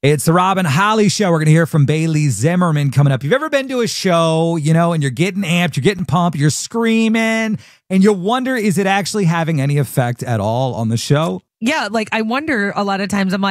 It's the Rob and Holly Show. We're going to hear from Bailey Zimmerman coming up. You've ever been to a show, and you're getting amped, you're getting pumped, you're screaming, and you wonder, is it actually having any effect at all on the show? Yeah, like I wonder a lot of times, I'm like,